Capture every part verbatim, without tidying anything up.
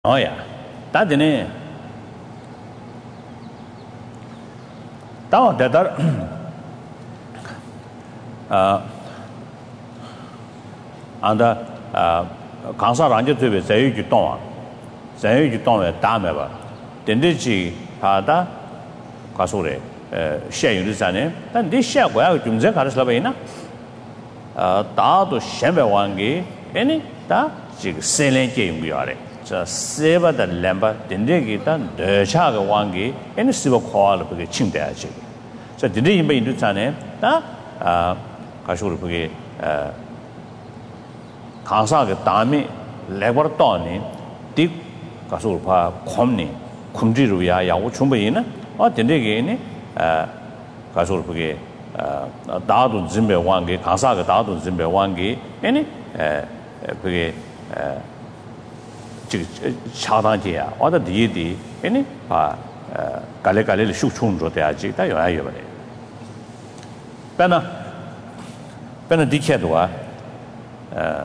Oh yeah, that didn't. That that uh, and uh, Kansa Ranger to be say you don't, say you don't a damn ever. Then did she Pada Kasure, share you this name? Then this share where you can Karslavina. Uh, da to Shembe Wangi, any da jig sailing game we are. Save the lamber, Dindegita, the Chaga Wangi, and civil call of the Chindachi. So did he be into Tane? Ah, Kashurpugi, Kansaga Dami, Labortoni, Dick Kasurpa, Comni, Kumjiruya, Yawuchumbaina, or Dindegini, Kasurpugi, Dadu Zimbe Wangi, Kansaga Dadu Zimbe Wangi, any 차단지야 어디 뒤디 아니 봐 갈래갈래를 슉충으로 돼야지 다 요아요 버려 배나 배나 디케도와 어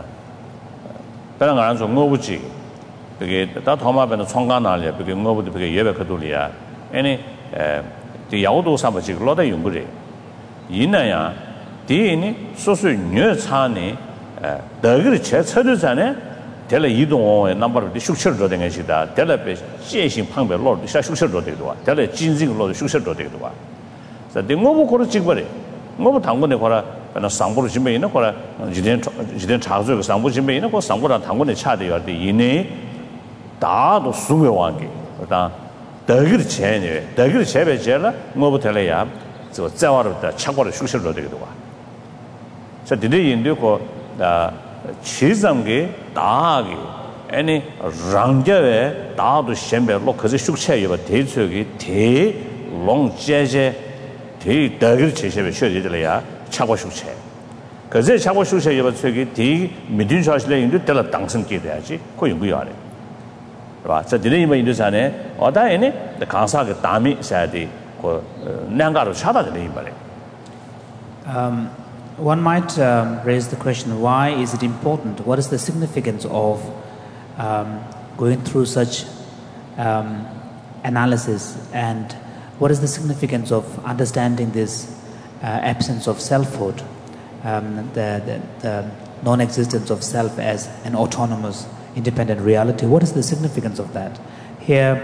배나 가는 좀 뭐부지 그게 다 도마배는 총간날이야 그게 뭐부지 그게 예배거들이야 아니 에 야오도 사버지 로다 용거래 이나야 디니 소수 녀차네 에 더그를 제처르잖아요 Tell you don't number of the sugar rodding as you that. Tell a chasing pump lord, the sugar rodding. Tell a ginseng lord, the sugar rodding. So the Mobo Corachibari, Mobo Tango Cora, and a Sambo Jimena Cora, you didn't charge with Sambo Jimena or Sambo and Tango Chadi or the Ine, Da or Sumewangi, but the good chain, the good Chavajella, Mobo Telea, so it's out of the Chakwa sugar rodding. So did he induce the Chizamgi, Dagi, any Rangawe, Dadu Shembe, look as a sukshay of a Tetsugi, Te, Long Jaje, Te, Dagger Cheshe, Shudilea, Chawashuche. Because this Chawashuche of a Tsugi, Te, Midin Shashley into Tela Dangson Kidaji, Koyuyari. So did he mean to say, or that any, the Kansaga Dami said the Nangaro Chada anybody. Um, One might um, raise the question, why is it important? What is the significance of um, going through such um, analysis, and what is the significance of understanding this uh, absence of selfhood, um, the, the, the non-existence of self as an autonomous, independent reality? What is the significance of that? Here,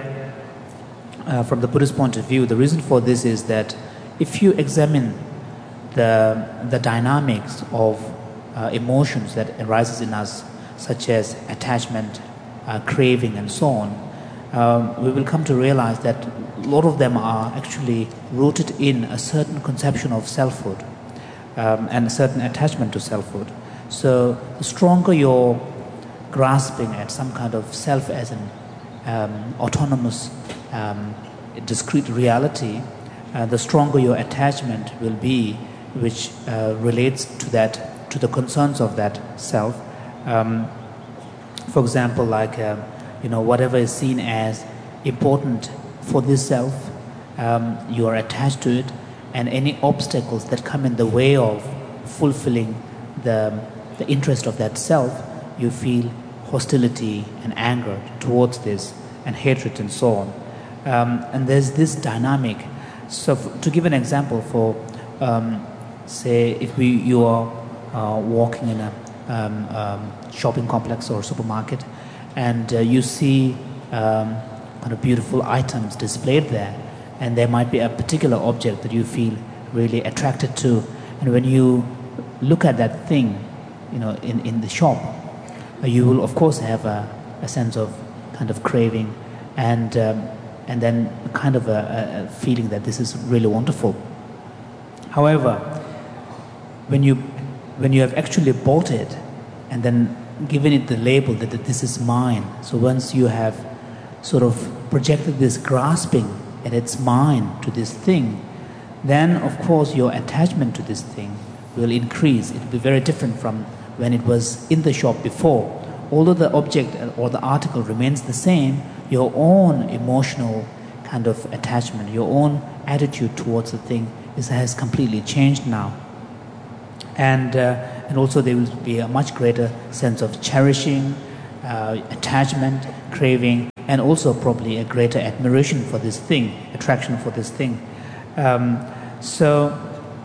uh, from the Buddhist point of view, the reason for this is that if you examine the the dynamics of uh, emotions that arises in us, such as attachment, uh, craving, and so on, um, we will come to realize that a lot of them are actually rooted in a certain conception of selfhood um, and a certain attachment to selfhood. So the stronger you're grasping at some kind of self as an um, autonomous, um, discrete reality, uh, the stronger your attachment will be, which uh, relates to that, to the concerns of that self. Um, for example, like uh, you know, whatever is seen as important for this self, um, you are attached to it, and any obstacles that come in the way of fulfilling the the interest of that self, you feel hostility and anger towards this, and hatred and so on. Um, and there's this dynamic. So, f- to give an example, for um, say if we you are uh, walking in a um, um, shopping complex or supermarket, and uh, you see um, kind of beautiful items displayed there, and there might be a particular object that you feel really attracted to, and when you look at that thing, you know, in, in the shop, uh, you will of course have a, a sense of kind of craving, and um, and then kind of a, a feeling that this is really wonderful. However, when you when you have actually bought it and then given it the label that, that this is mine, so once you have sort of projected this grasping and it's mine to this thing, then of course your attachment to this thing will increase. It will be very different from when it was in the shop before. Although the object or the article remains the same, your own emotional kind of attachment, your own attitude towards the thing is, has completely changed now. And uh, and also there will be a much greater sense of cherishing, uh, attachment, craving, and also probably a greater admiration for this thing, attraction for this thing. Um, so,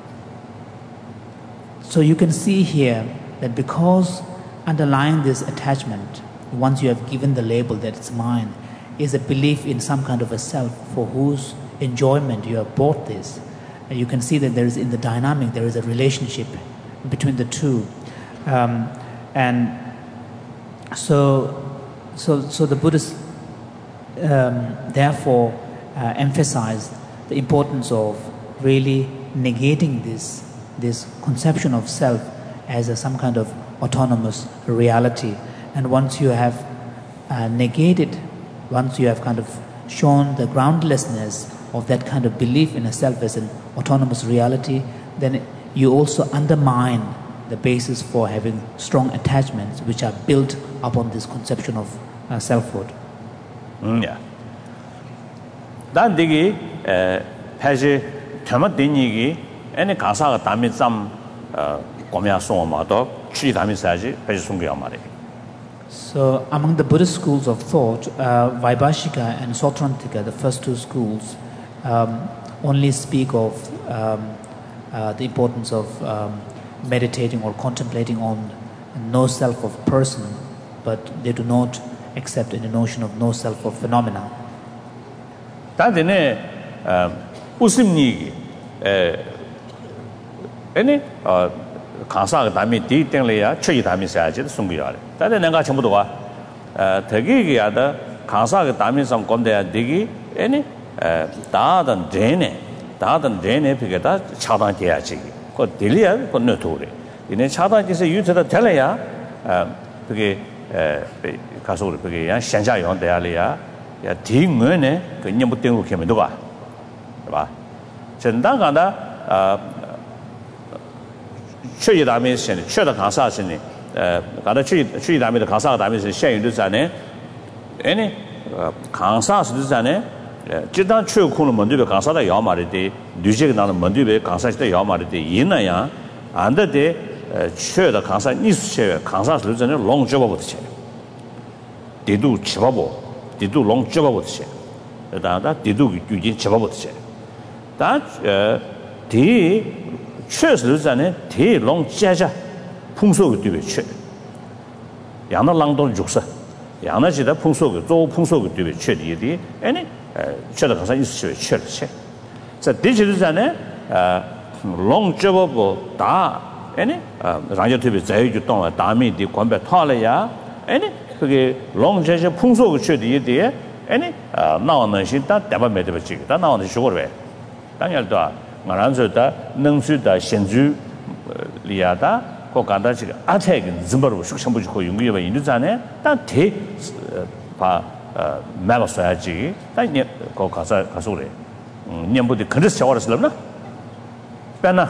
so you can see here that because underlying this attachment, once you have given the label that it's mine, is a belief in some kind of a self for whose enjoyment you have bought this. And you can see that there is in the dynamic, there is a relationship between the two. Um, and so, so, so the Buddhists um, therefore uh, emphasize the importance of really negating this, this conception of self as a, some kind of autonomous reality. And once you have uh, negated, once you have kind of shown the groundlessness of that kind of belief in a self as an autonomous reality, then you also undermine the basis for having strong attachments which are built upon this conception of uh, selfhood. Mm, yeah. Dan digi phaji thama dinigi ene kasa ga dami zam komya song ma do chi dami saji phaji song ge amare. So among the Buddhist schools of thought, uh, Vaibhashika and Sautrantika, the first two schools, um, only speak of um, uh, the importance of um, meditating or contemplating on no self of person, but they do not accept any notion of no self of phenomena. Tadine usimni ene kansa ga dami di teng le ya chyi dami sa ji sung ge ya le. Tade nanga chmu do wa thagi ge ya da kansa ga dami sam kom de ya digi ene da dan dene da dan dene phe ge da cha dan ge ya ji ko dili ya ko no to le. Ine cha dan ji se yu de tele ya phe ge ka so le phe ge ya xian xia yong de ya le ya ya di ngwe ne ge nyam bu ding lu ke me do ba. Is ba? Chen dang ga da确一大面现的，确的康萨是呢，呃，刚才确确一大面的康萨大面是现有的在呢，哎呢，呃，康萨是在呢，呃，这当确空了门对边康萨的要嘛的的，绿这个当的门对边康萨的要嘛的的，因那样，安的的，呃，确的康萨你是确康萨是在呢龙九百不的钱，地度七百不，地度龙九百不的钱，呃，当然地度预计七百不的钱，但呃，地。确实在呢，铁龙加加碰手的对不缺，让那浪动肉色，让那些的碰手的做碰手的对不缺的一点，哎呢，呃，缺的好像意思缺缺了些，在的确是在呢，呃，龙这个不大，哎呢，呃，人家特别在意就当了大面的关白套了呀，哎呢，这个龙这些碰手的缺的一点，哎呢，呃，那我能行，但代表没得不这个，但那我能学过了呗，当然对吧？我让说的能说的现住里亚的，我感到这个阿泰跟日本人说全部就可以用因为印度在呢，但他呃把呃买了说下去，但你我告诉告诉嘞，嗯，你不得肯定是小的是了呢，别呢，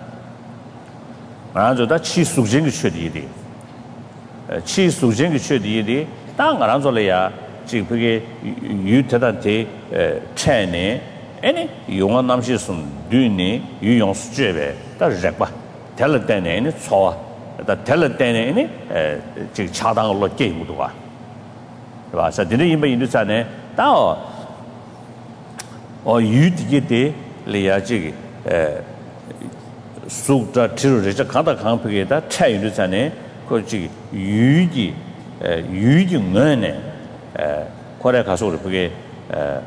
我让说的去苏州个缺的一点，呃，去苏州个缺的一点，但我让说了呀，这个有特大的呃产呢。哎呢，用我那些是对呢，有用是这呗，但是热吧，贴了单呢，呢错啊，但贴了单呢，呢，呃，这个恰当的落给不多啊，是吧？实际上因为印度山呢，但哦，哦，有的的，里呀这个呃，苏的提出这看到看不给他参与的山呢，或这个有的呃有的人呢，呃，后来他说的不给呃。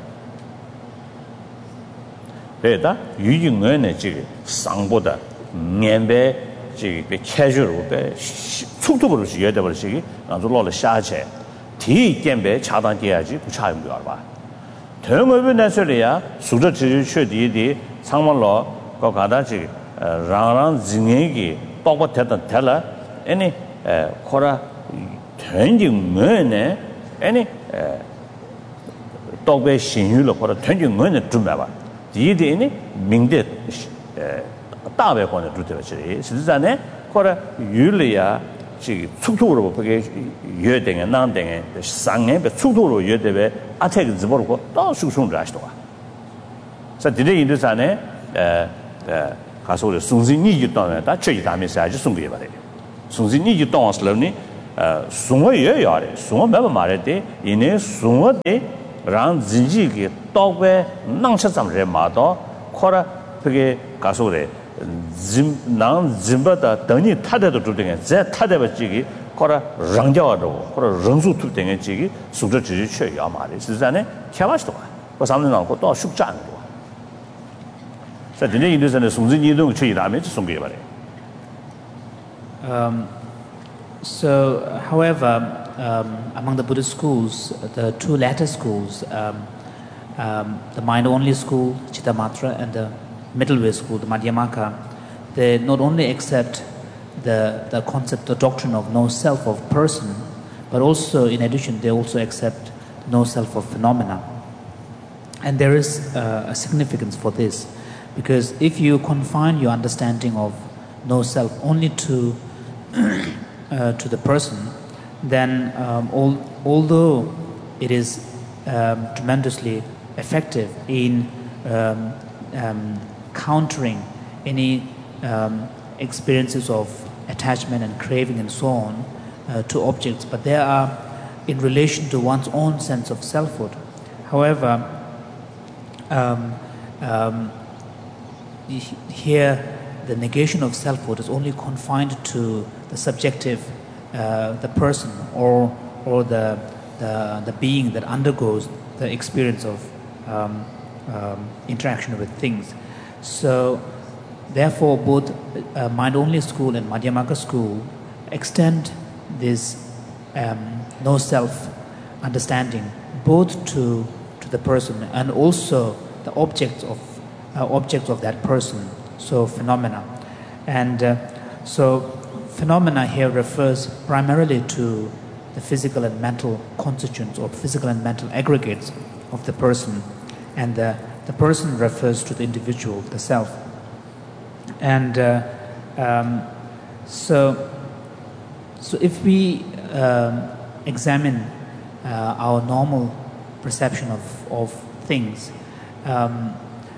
对的，有的人呢，这个上坡的面白这个被开水路被速度不是越的不是个，然后落了下去，体点白恰当点下去不差用不了吧？同我们那说的呀，苏州地区的的长毛老搞搞的这个呃，让让人给包括贴的贴了，哎呢呃，或者团结人呢，哎呢呃，到被信誉了或者团结人的准备吧。第一点呢，明的呃大外方的主体是的，实际上呢，或者有了呀，这个速度了不给约定的、难定的，三年被速度了约定的，阿泰个直播了过，当手送着是多啊。在这里印度上呢，呃呃，他说的送进你就当然，但这一大面是还是送给吧的，送进你就当是了呢， sungwa ye yare sungwa meba mare de ine sungwa de ran jinji ge togwe nangcha zamre ma do khora pege gasore jim nang jimba da dani tade do tudenge ze tade ba jigi khora rangja do khora rangsu tudenge jigi sugje ji che ya mare sizane kyawash do ko samne na ko to shukjan do sa dine indusane sungji ni dong che ida me sungge bare. Um, so, however, um, among the Buddhist schools, the two latter schools, um, um, the mind-only school, Chittamatra, and the middle way school, the Madhyamaka, they not only accept the, the concept, the doctrine of no self of person, but also, in addition, they also accept no self of phenomena. And there is uh, a significance for this, because if you confine your understanding of no self only to Uh, to the person, then um, all, although it is um, tremendously effective in um, um, countering any um, experiences of attachment and craving and so on uh, to objects, but they are in relation to one's own sense of selfhood. However, um, um, here the negation of selfhood is only confined to the subjective, uh, the person or or the, the the being that undergoes the experience of um, um, interaction with things. So, therefore, both uh, mind-only school and Madhyamaka school extend this um, no self understanding both to to the person and also the objects of uh, objects of that person. So phenomena, and uh, so phenomena here refers primarily to the physical and mental constituents or physical and mental aggregates of the person, and the, the person refers to the individual, the self. And uh, um, so, so if we um, examine uh, our normal perception of, of things, um,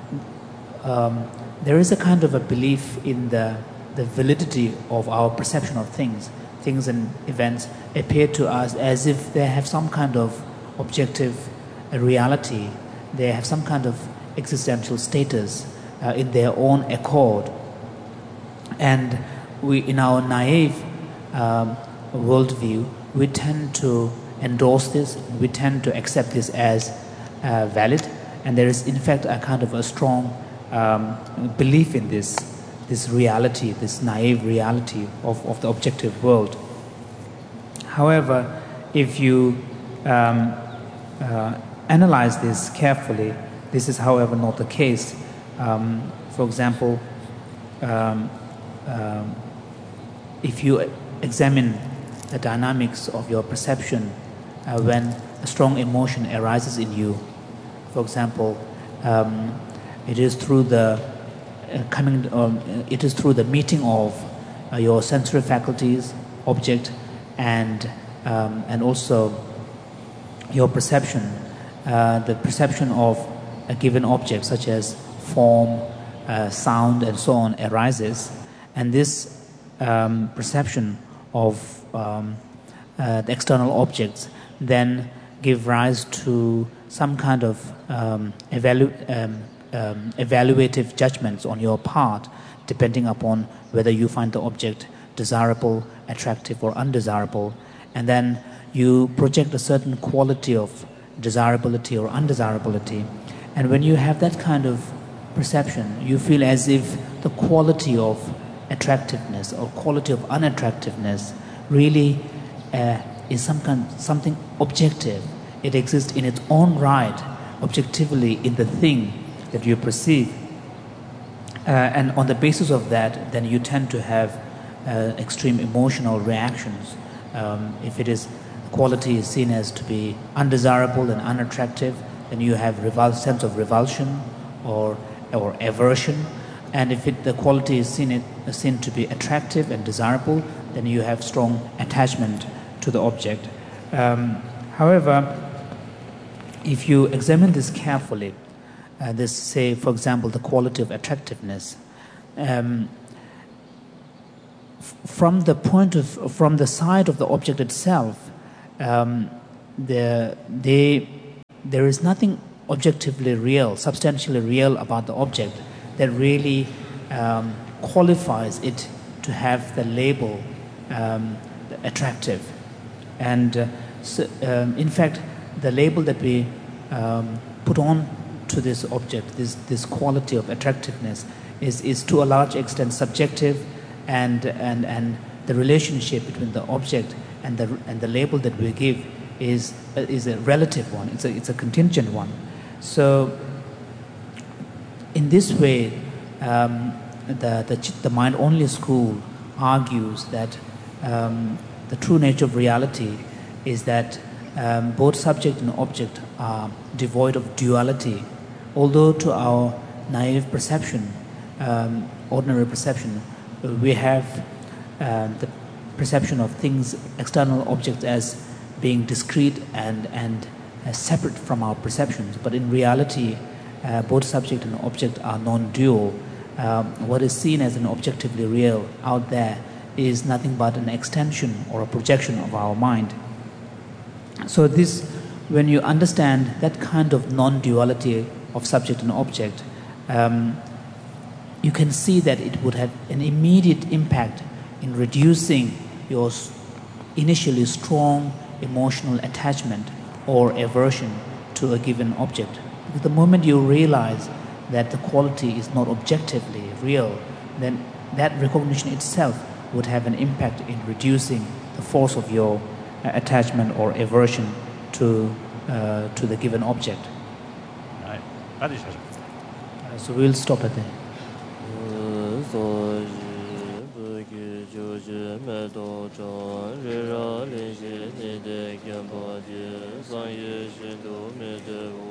um, there is a kind of a belief in the, the validity of our perception of things. Things and events appear to us as if they have some kind of objective reality. They have some kind of existential status uh, in their own accord. And we, in our naive um, worldview, we tend to endorse this, we tend to accept this as uh, valid, and there is in fact a kind of a strong Um, belief in this, this reality, this naive reality of, of the objective world. However, if you um, uh, analyze this carefully, this is, however, not the case. Um, for example, um, um, if you examine the dynamics of your perception uh, when a strong emotion arises in you, for example, um, it is through the uh, coming. Um, it is through the meeting of uh, your sensory faculties, object, and um, and also your perception. Uh, the perception of a given object, such as form, uh, sound, and so on, arises, and this um, perception of um, uh, the external objects then give rise to some kind of um, evalu- um, Um, evaluative judgments on your part, depending upon whether you find the object desirable, attractive, or undesirable, and then you project a certain quality of desirability or undesirability. And when you have that kind of perception, you feel as if the quality of attractiveness or quality of unattractiveness really uh, is some kind, something objective. It exists in its own right, objectively in the thing that you perceive, uh, and on the basis of that, then you tend to have uh, extreme emotional reactions. Um, if it is quality is seen as to be undesirable and unattractive, then you have revul- sense of revulsion or or aversion, and if it, the quality is seen it, seen to be attractive and desirable, then you have strong attachment to the object. Um, however, if you examine this carefully, Uh, this, say, for example, the quality of attractiveness. Um, from the point of, from the side of the object itself, um, the, they, there is nothing objectively real, substantially real about the object that really um, qualifies it to have the label um, attractive. And uh, so, um, in fact, the label that we um, put on to this object, this, this quality of attractiveness, is, is to a large extent subjective, and, and, and the relationship between the object and the, and the label that we give is, uh, is a relative one, it's a, it's a contingent one. So in this way, um, the, the, the mind-only school argues that um, the true nature of reality is that um, both subject and object are devoid of duality, although to our naive perception, um, ordinary perception, we have uh, the perception of things, external objects, as being discrete and, and uh, separate from our perceptions. But in reality, uh, both subject and object are non-dual. Um, what is seen as an objectively real out there is nothing but an extension or a projection of our mind. So this, when you understand that kind of non-duality of subject and object, um, you can see that it would have an immediate impact in reducing your initially strong emotional attachment or aversion to a given object. Because the moment you realize that the quality is not objectively real, then that recognition itself would have an impact in reducing the force of your uh, attachment or aversion to, uh, to the given object. Right. That is it. Uh, so we'll stop at there. So